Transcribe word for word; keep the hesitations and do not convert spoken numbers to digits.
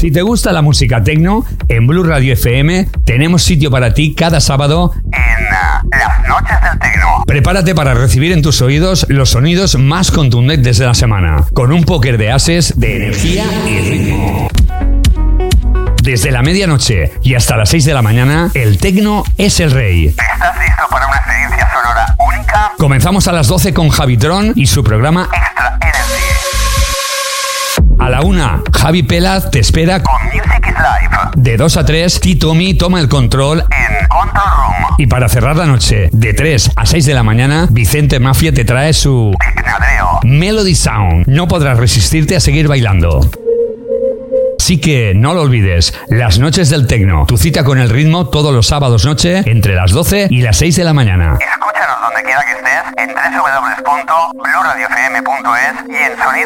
Si te gusta la música techno, en Blue Radio F M tenemos sitio para ti cada sábado en uh, las noches del techno. Prepárate para recibir en tus oídos los sonidos más contundentes de la semana, con un póker de ases de energía y ritmo. Desde la medianoche y hasta las seis de la mañana, el techno es el rey. ¿Estás listo para una experiencia sonora única? Comenzamos a las doce con Javitron y su programa Extra Energy. A la una, Javi Pelaz te espera con Music is Live. De dos a tres, T-Tommy toma el control en Control Room. Y para cerrar la noche, de tres a seis de la mañana, Vicente Mafia te trae su Tecnadreo Melody Sound. No podrás resistirte a seguir bailando. Así que no lo olvides, las noches del techno, tu cita con el ritmo todos los sábados noche entre las doce y las seis de la mañana. Escúchanos donde quiera que estés en doble u doble u doble u punto blue radio f m punto es y en sonido